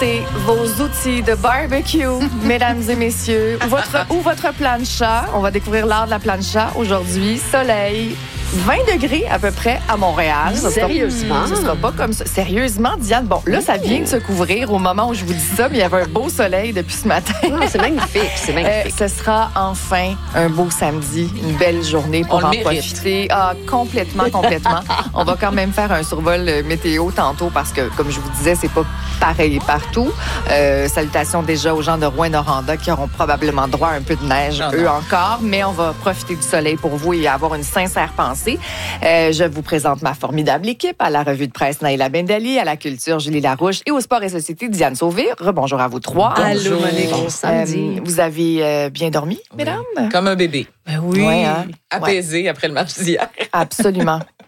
Sortez vos outils de barbecue, mesdames et messieurs, ou votre plancha. On va découvrir l'art de la plancha aujourd'hui. Soleil, 20 degrés à peu près à Montréal. Sérieusement? Ce sera pas comme ça. Sérieusement, Diane? Bon, là, ça vient de se couvrir au moment où je vous dis ça, mais il y avait un beau soleil depuis ce matin. C'est magnifique, c'est magnifique. Ce sera enfin un beau samedi, une belle journée pour en profiter. Ah, complètement. On va quand même faire un survol météo tantôt parce que, comme je vous disais, c'est pas pareil partout. Salutations déjà aux gens de Rouyn-Noranda qui auront probablement droit à un peu de neige, eux encore, mais on va profiter du soleil pour vous et avoir une sincère pensée. Je vous présente ma formidable équipe à la revue de presse Naïla Bendali, à la culture Julie Larouche et au sport et société Diane Sauvé. Rebonjour à vous trois. Allô, Monique. Bon samedi. Vous avez bien dormi, mesdames? Comme un bébé. Oui. Ouais, hein? Apaisé après le match d'hier. Absolument.